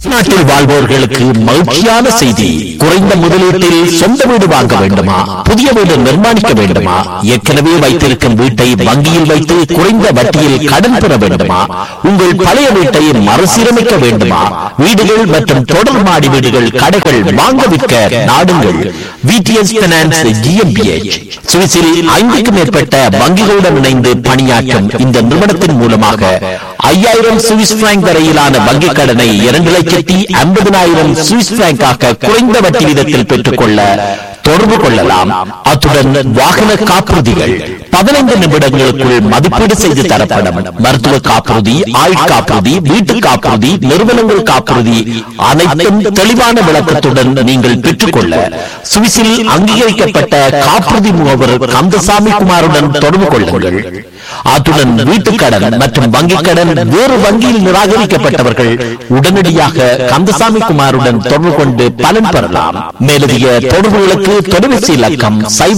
நாட்டில் வாழ்வோர்களுக்கு மகிழ்ச்சியான செய்தி. குறைந்த முதலீட்டில் சொந்த வீடு வாங்க வேண்டுமா? புதிய வீடு நிர்மாணிக்க வேண்டுமா? ஏற்கனவே வைத்திருக்கும் வீட்டை வங்கியில் வைத்து குறைந்த வட்டியில் கடன் பெற வேண்டுமா? உங்கள் பழைய வீட்டை மறுசீரமைக்க வேண்டுமா? வீடுகள் மற்றும் தொடர் மாடி வீடுகள், கடைகள் வாங்க விற்க நாடுங்கள். VTS finance GmbH. சுவிஸில் 5க்கும் மேற்பட்ட வங்கிகளுடன் இணைந்து பணியாற்றும் இந்த நிறுவனத்தின் மூலமாக 5000 சுவிஸ் பிராங்க் வரையிலான வங்கிக் கடனை 2,50,000 சுவிஸ் பிராங்காக குறைந்த வட்டி வீதத்தில் பெற்றுக்கொள்ள தொடர்பு கொள்ளலாம். அத்துடன் வாகன காப்புறுதிகள் 15 நிமிடங்களுக்குள் மதிப்பீடு செய்து தரப்படும். மருத்துவ காப்புறுதி, ஆயுள் காப்புறுதி, வீட்டு காப்புறுதி, நிறுவனங்கள் காப்புறுதி அனைத்தும் தெளிவான விளக்கத்துடன் நீங்கள் பெற்றுக்கொள்ள சுவிஸில் அங்கீகரிக்கப்பட்ட காப்புறுதி முகவர் கந்தசாமி குமாருடன் தொடர்பு கொள்ளுங்கள். அத்துடன் வீட்டுக்கடன் மற்றும் வங்கிக் கடன் வேறு வங்கியில் நிராகரிக்கப்பட்டவர்கள் உடனடியாக கந்தசாமி குமாருடன் தொடர்பு கொண்டு பலன் பெறலாம். மேலதிக தொடர்புகளுக்கு தொலைபேசி இலக்கம்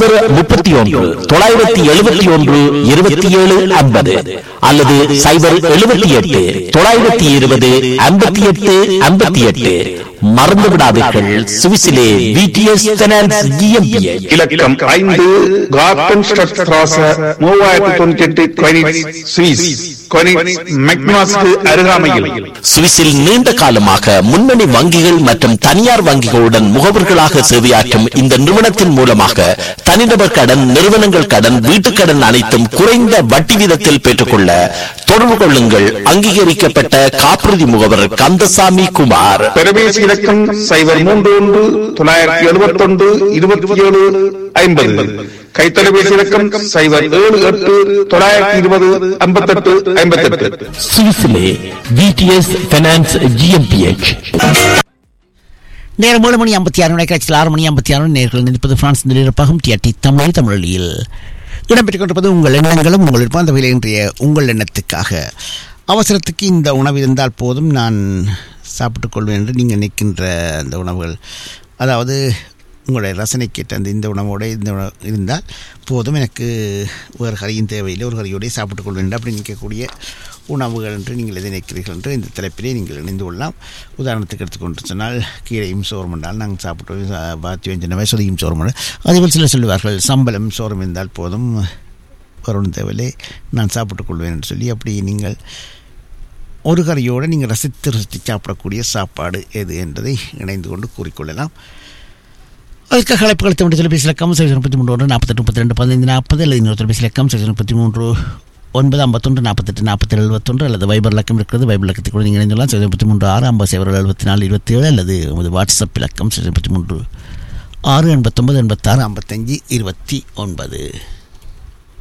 031-971-2750 அல்லது 078-920-5858. மறந்து விடாதீர்கள், சுவிஸிலே விடிஎஸ் பைனான்ஸ் GmbH. இலக்கம் 5 கார்டன் ஸ்ட்ராஸ 3098 சுவிஸ். அருகாமையில் சுவிஸில் நீண்ட காலமாக முன்னணி வங்கிகள் மற்றும் தனியார் வங்கிகளுடன் முகவர்களாக சேவையாற்றும் இந்த நிறுவனத்தின் மூலமாக தனிநபர் கடன், நிறுவனங்கள் கடன், வீட்டுக் கடன் அனைத்தும் குறைந்த வட்டி வீதத்தில் பெற்றுக்கொள்ள தொடர்பு கொள்ளுங்கள். அங்கீகரிக்கப்பட்ட காப்புறுதி முகவர் கந்தசாமி குமார். தொலைபேசி இலக்கம் 031-971-2750. கைத்தொலைபேசி இலக்கம் 078-920-5858. சுவிஸிலே விடிஎஸ் பைனான்ஸ் GmbH. நேரம் 7:56 கட்சியில் 6:56 நேர்கள் நிற்பது பிரான்ஸ் நிலையிருப்பாகும் டிஆர்டி தமிழில் இடம்பெற்றுக் கொண்டிருப்பது உங்கள் எண்ணங்களும் உங்கள் இருப்பாந்த வகையில் இன்றைய உங்கள் எண்ணத்துக்காக. அவசரத்துக்கு இந்த உணவு இருந்தால் போதும், நான் சாப்பிட்டுக் கொள்வேன் என்று நீங்கள் நிற்கின்ற அந்த உணவுகள், அதாவது உங்களுடைய ரசனைக்கேற்ற அந்த இந்த உணவோடு இந்த உணவு இருந்தால் போதும், எனக்கு வேறு கறியும் தேவையில்லை, ஒரு கறியோடையே சாப்பிட்டுக் கொள்வேன் அப்படி நிற்கக்கூடிய உணவுகள் என்று நீங்கள் எதை நினைக்கிறீர்கள் என்று இந்த தலைப்பிலே நீங்கள் இணைந்து கொள்ளலாம். உதாரணத்துக்கு எடுத்துக்கொண்டு சொன்னால் கீரையும் சோறும் என்றால் நாங்கள் சாப்பிட்டு பாத்தி வெஞ்சனவை சொதியும் சோறும். அதேபோல் சிலர் சொல்லுவார்கள் சம்பளம் சோறும் இருந்தால் போதும், வருண் தேவையில்லை, நான் சாப்பிட்டுக் கொள்வேன் என்று சொல்லி. அப்படி நீங்கள் ஒரு கறியோடு நீங்கள் ரசித்து சாப்பிடக்கூடிய சாப்பாடு எது என்பதை இணைந்து கொண்டு கூறிக்கொள்ளலாம். அதுக்காக அழைப்புகள் தமிழ் தொலைபேசி இலக்கம் 33-48-32-15-40 அல்லது இன்னொரு தொலைபேசி இலக்கம் 33-951-48-47 அல்லது வைபர் இலக்கம் இருக்கிறது. வைபர் இலக்கத்தை கூட நீங்கள் இணைந்துள்ளலாம் 73-6-50-74-27 அல்லது வாட்ஸ்அப் இலக்கம் 73-6-89-86-55-29.